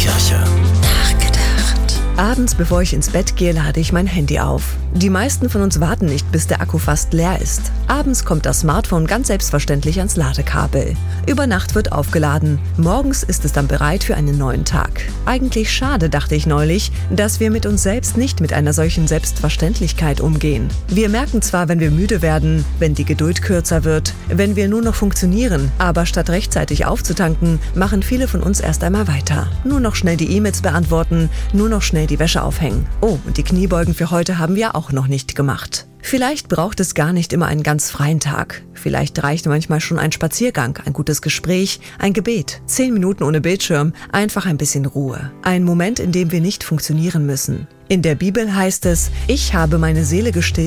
Kirche. Abends, bevor ich ins Bett gehe, lade ich mein Handy auf. Die meisten von uns warten nicht, bis der Akku fast leer ist. Abends kommt das Smartphone ganz selbstverständlich ans Ladekabel. Über Nacht wird aufgeladen. Morgens ist es dann bereit für einen neuen Tag. Eigentlich schade, dachte ich neulich, dass wir mit uns selbst nicht mit einer solchen Selbstverständlichkeit umgehen. Wir merken zwar, wenn wir müde werden, wenn die Geduld kürzer wird, wenn wir nur noch funktionieren, aber statt rechtzeitig aufzutanken, machen viele von uns erst einmal weiter. Nur noch schnell die E-Mails beantworten, nur noch schnell die Wäsche aufhängen. Oh, und die Kniebeugen für heute haben wir auch noch nicht gemacht. Vielleicht braucht es gar nicht immer einen ganz freien Tag. Vielleicht reicht manchmal schon ein Spaziergang, ein gutes Gespräch, ein Gebet, 10 Minuten ohne Bildschirm, einfach ein bisschen Ruhe. Ein Moment, in dem wir nicht funktionieren müssen. In der Bibel heißt es: Ich habe meine Seele gestillt